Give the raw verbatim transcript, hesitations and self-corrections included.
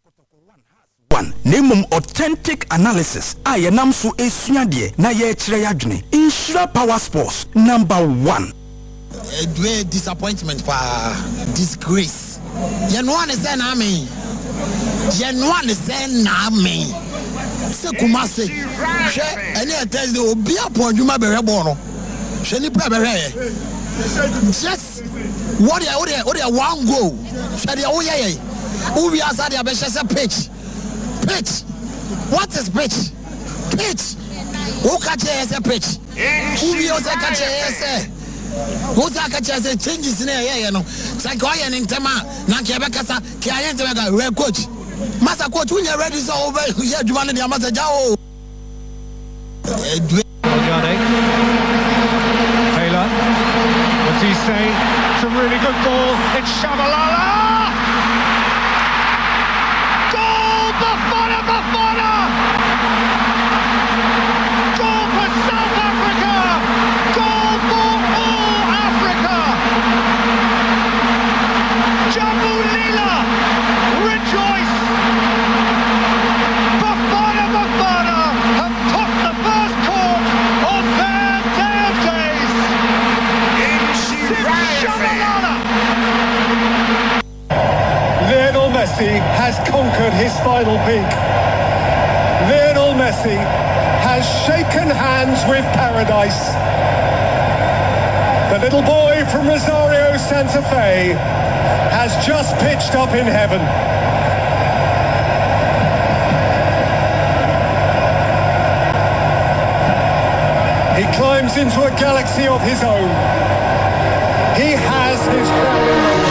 One, name authentic analysis. I am so esuade na ye kire yadwene. Insura Power Sports number one. A great disappointment pa disgrace. You know what I say na me. You know what I say na me. Se kumase. She any tell the obi apon dwuma be rebo no. She ni pra be re. Just what they what they what they one go. She dey o ye ye. Who we asa dey be say pitch. Pitch. What is pitch? Pitch. Who catch a pitch? Who we also catch a Who's that catch as changes in a year? No, Sakoyan in Tema, Nakabakasa, Kayan, red coach. Master coach, when you're ready, so over here, you want to Master Joe. Taylor, what do you say? It's a really good ball. It's Shabalala. Goal, Bafana, Bafana. Goal for South Africa. Goal for all Africa. Jambu Lila, rejoice. Bafana, Bafana have topped the first court on their day of days. Shabalala. Lionel Messi has conquered his final peak. Lionel Messi has shaken hands with paradise. The little boy from Rosario, Santa Fe has just pitched up in heaven. He climbs into a galaxy of his own. He has his crown.